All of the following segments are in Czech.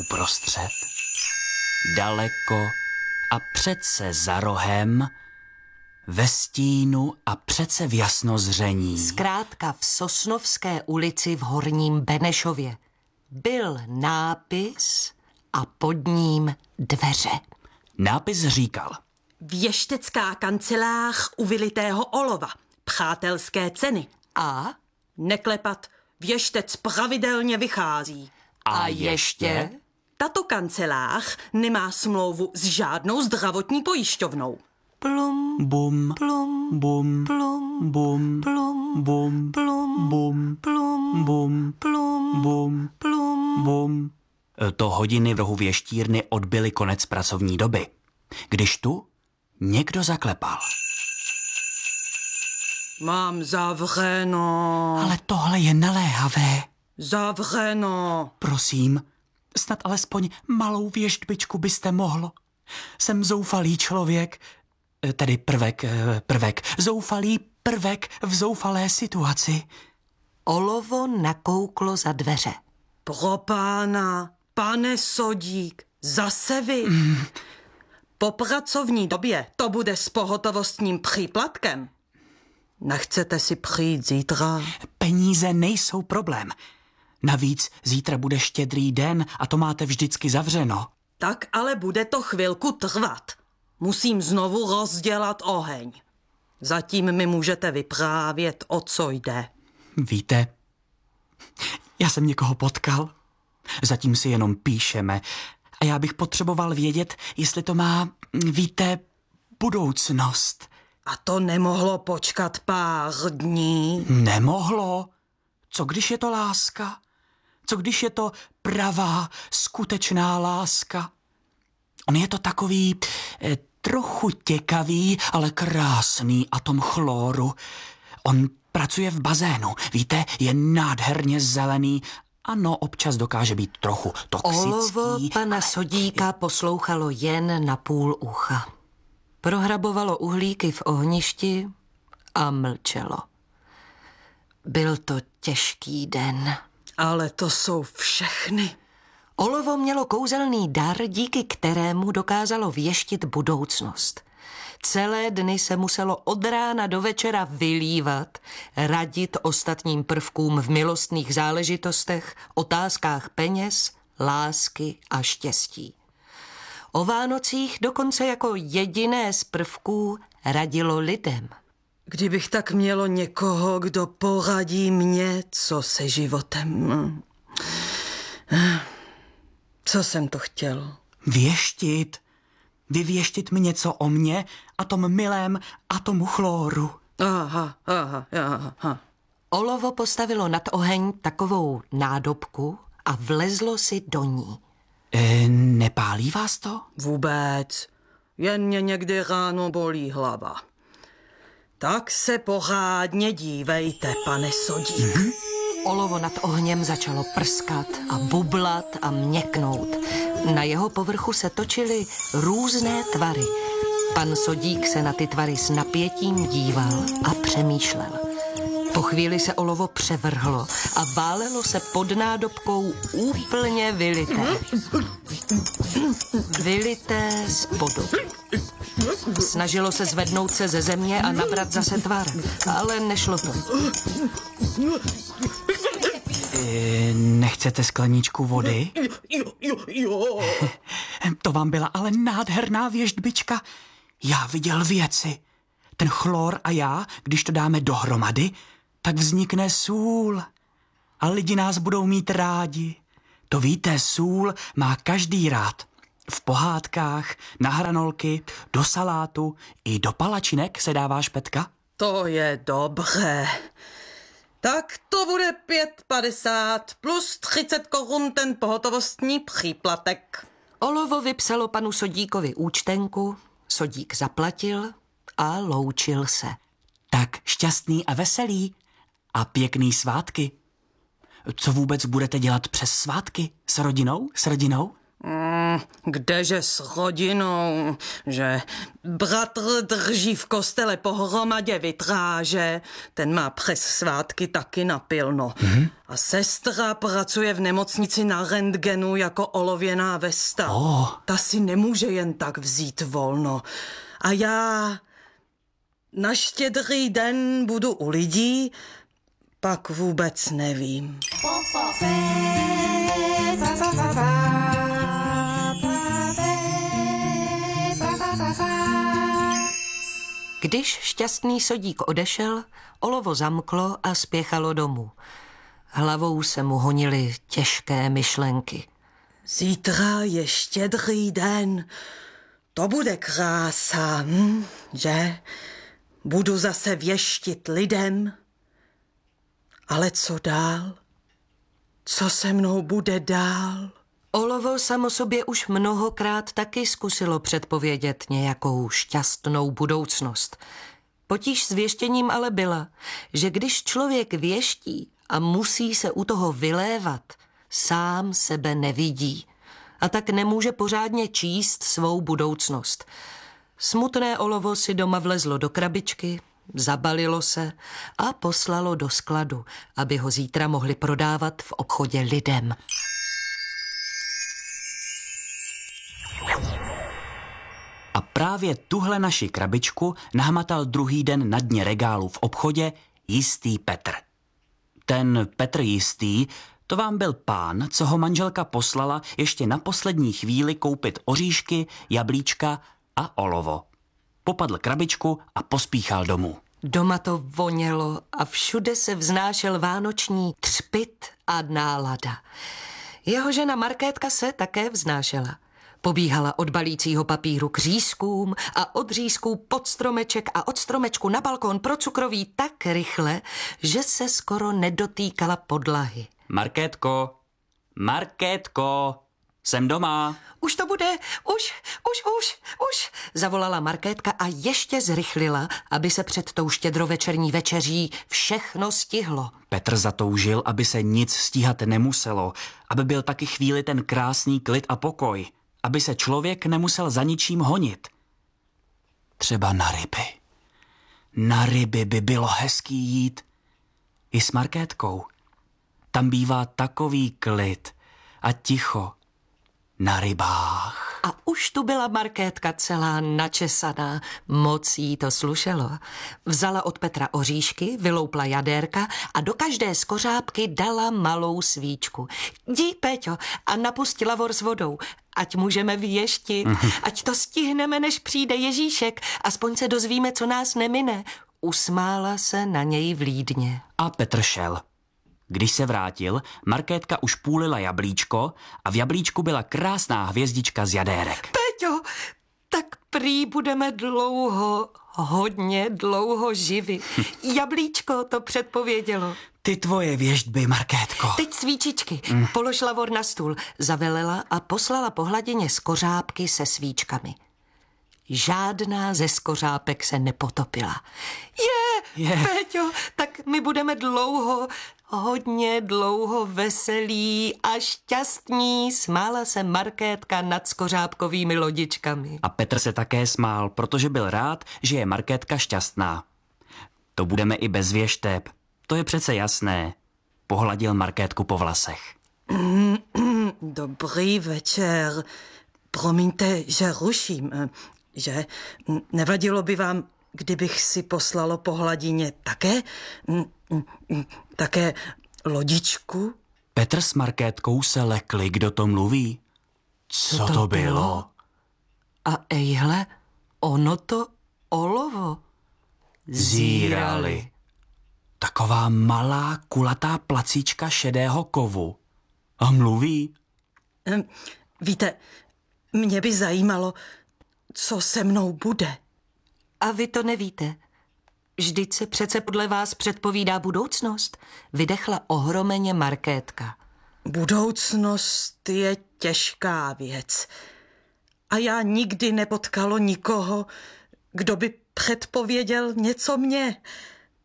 uprostřed, daleko a přece za rohem, ve stínu a přece v jasnozření. Zkrátka v Sosnovské ulici v Horním Benešově byl nápis a pod ním dveře. Nápis říkal: Věštecká kancelář u vylitého olova, přátelské ceny. A? Neklepat, věštec pravidelně vychází. A ještě? Tato kancelář nemá smlouvu s žádnou zdravotní pojišťovnou. Plum, Bum, plum, bum, plum, bum, plum, bum, plum, bum, plum, bum, plum, bum, plum. bum. To hodiny v rohu věštírny odbyly konec pracovní doby, když tu někdo zaklepal. Mám zavřeno. Ale tohle je naléhavé. Zavřeno. Prosím, snad alespoň malou věštbičku byste mohl. Jsem zoufalý člověk, tedy zoufalý prvek v zoufalé situaci. Olovo nakouklo za dveře. Pro pána, pane Sodík, zase vy. Po pracovní době to bude s pohotovostním příplatkem. Nechcete si přijít zítra? Peníze nejsou problém. Navíc zítra bude Štědrý den a to máte vždycky zavřeno. Tak ale bude to chvilku trvat. Musím znovu rozdělat oheň. Zatím mi můžete vyprávět, o co jde. Víte, já jsem někoho potkal. Zatím si jenom píšeme. A já bych potřeboval vědět, jestli to má, víte, budoucnost. A to nemohlo počkat pár dní? Nemohlo. Co když je to láska? Co když je to pravá, skutečná láska? On je to takový trochu těkavý, ale krásný atom chloru. On pracuje v bazénu, víte, je nádherně zelený. Ano, občas dokáže být trochu toxický. Olovo pana Sodíka poslouchalo jen na půl ucha. Prohrabovalo uhlíky v ohništi a mlčelo. Byl to těžký den. Ale to jsou všechny. Olovo mělo kouzelný dar, díky kterému dokázalo věštit budoucnost. Celé dny se muselo od rána do večera vylívat, radit ostatním prvkům v milostných záležitostech, otázkách peněz, lásky a štěstí. O Vánocích dokonce jako jediné z prvků radilo lidem. Kdybych tak mělo někoho, kdo poradí mě, co se životem. Co jsem to chtěl? Věštit. Vyvěštit mi něco o mně a tom milém atomu chloru. Aha. Olovo postavilo nad oheň takovou nádobku a vlezlo si do ní. Nepálí vás to? Vůbec. Jen mě někdy ráno bolí hlava. Tak se pořádně dívejte, pane Sodík. Olovo nad ohněm začalo prskat a bublat a měknout. Na jeho povrchu se točily různé tvary. Pan Sodík se na ty tvary s napětím díval a přemýšlel. Po chvíli se olovo převrhlo a válelo se pod nádobkou úplně vylité. Vylité spodu. Snažilo se zvednout se ze země a nabrat zase tvar, ale nešlo to. Nechcete skleničku vody? Jo. To vám byla ale nádherná věštbička. Já viděl věci. Ten chlor a já, když to dáme dohromady, tak vznikne sůl. A lidi nás budou mít rádi. To víte, sůl má každý rád. V pohádkách, na hranolky, do salátu i do palačinek se dává špetka. To je dobré. Tak to bude 5,50 plus 30 korun ten pohotovostní příplatek. Olovo vypsalo panu Sodíkovi účtenku, Sodík zaplatil a loučil se. Tak šťastný a veselý a pěkný svátky. Co vůbec budete dělat přes svátky? S rodinou? Kdeže s rodinou, že bratr drží v kostele pohromadě vitráže, ten má přes svátky taky napilno. A sestra pracuje v nemocnici na rentgenu jako olověná vesta. Ta si nemůže jen tak vzít volno. A já na Štědrý den budu u lidí, pak vůbec nevím. Když šťastný sodík odešel, olovo zamklo a spěchalo domů. Hlavou se mu honily těžké myšlenky. Zítra je Štědrý den. To bude krása, že? Budu zase věštit lidem. Ale co dál? Co se mnou bude dál? Olovo samo sobě už mnohokrát taky zkusilo předpovědět nějakou šťastnou budoucnost. Potíž s věštěním ale byla, že když člověk věští a musí se u toho vylévat, sám sebe nevidí a tak nemůže pořádně číst svou budoucnost. Smutné olovo si doma vlezlo do krabičky, zabalilo se a poslalo do skladu, aby ho zítra mohli prodávat v obchodě lidem. A právě tuhle naši krabičku nahmatal druhý den na dně regálu v obchodě jistý Petr. Ten Petr jistý, to vám byl pán, co ho manželka poslala ještě na poslední chvíli koupit oříšky, jablíčka a olovo. Popadl krabičku a pospíchal domů. Doma to vonělo a všude se vznášel vánoční třpyt a nálada. Jeho žena Markétka se také vznášela. Pobíhala od balícího papíru k řízkům a od řízků pod stromeček a od stromečku na balkón pro cukroví tak rychle, že se skoro nedotýkala podlahy. Markétko, jsem doma. Už to bude, už, zavolala Markétka a ještě zrychlila, aby se před tou štědrovečerní večeří všechno stihlo. Petr zatoužil, aby se nic stíhat nemuselo, aby byl taky chvíli ten krásný klid a pokoj, aby se člověk nemusel za ničím honit. Třeba na ryby. Na ryby by bylo hezký jít. I s Markétkou. Tam bývá takový klid a ticho. Na rybách. A už tu byla Markétka celá načesaná, moc jí to slušelo. Vzala od Petra oříšky, vyloupla jadérka a do každé skořápky dala malou svíčku. Jdi, Péťo, a napustila vor s vodou, ať můžeme věštit, ať to stihneme, než přijde Ježíšek, aspoň se dozvíme, co nás nemine. Usmála se na něj vlídně. A Petr šel. Když se vrátil, Markétka už půlila jablíčko a v jablíčku byla krásná hvězdička z jadérek. Péťo, tak prý budeme dlouho, hodně dlouho živi. Jablíčko to předpovědělo. Ty tvoje věštby, Markétko. Teď svíčičky. Polož lavor na stůl, zavelela a poslala po hladině skořápky se svíčkami. Žádná ze skořápek se nepotopila. Péťo, tak my budeme dlouho, hodně dlouho veselí a šťastní, smála se Markétka nad skořápkovými lodičkami. A Petr se také smál, protože byl rád, že je Markétka šťastná. To budeme i bez věšteb, to je přece jasné. Pohladil Markétku po vlasech. Dobrý večer. Promiňte, že ruším, že nevadilo by vám, kdybych si poslalo po hladině také lodičku? Petr s Markétkou se lekli, kdo to mluví. Co to bylo? A ejhle, ono to olovo. Zírali. Taková malá, kulatá placíčka šedého kovu. A mluví. Víte, mě by zajímalo, co se mnou bude. A vy to nevíte. Vždyť se přece podle vás předpovídá budoucnost, vydechla ohromeně Markétka. Budoucnost je těžká věc. A já nikdy nepotkalo nikoho, kdo by předpověděl něco mně.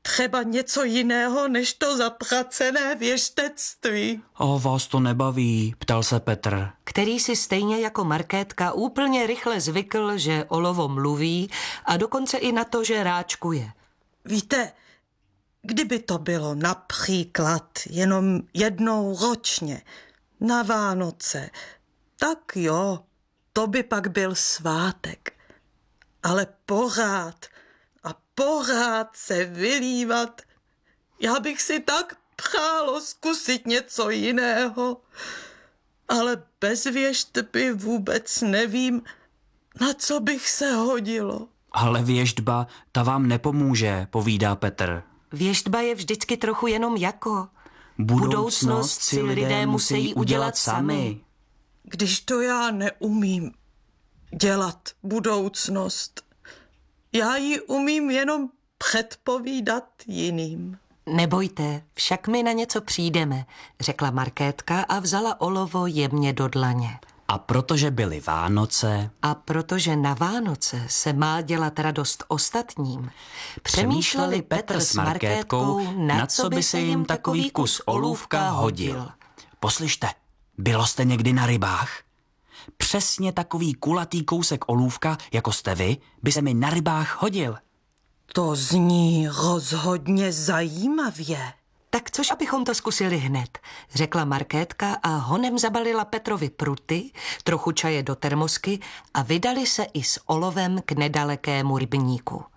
třeba něco jiného než to zatracené věštectví. O, vás to nebaví, ptal se Petr. Který si stejně jako Markétka úplně rychle zvykl, že olovo mluví a dokonce i na to, že ráčkuje. Víte, kdyby to bylo například jenom jednou ročně, na Vánoce, tak jo, to by pak byl svátek. Ale pořád a pořád se vylívat, já bych si tak přálo zkusit něco jiného. Ale bez věštby vůbec nevím, na co bych se hodilo. Ale věštba, ta vám nepomůže, povídá Petr. Věštba je vždycky trochu jenom jako. Budoucnost si lidé musí udělat sami. Když to já neumím dělat budoucnost, já ji umím jenom předpovídat jiným. Nebojte, však my na něco přijdeme, řekla Markétka a vzala olovo jemně do dlaně. A protože byly Vánoce... A protože na Vánoce se má dělat radost ostatním, přemýšleli Petr s Markétkou, na co by se jim takový kus olůvka hodil. Poslyšte, bylo jste někdy na rybách? Přesně takový kulatý kousek olůvka, jako jste vy, by se mi na rybách hodil. To zní rozhodně zajímavě. Tak což abychom to zkusili hned, řekla Markétka a honem zabalila Petrovi pruty, trochu čaje do termosky a vydali se i s olovem k nedalekému rybníku.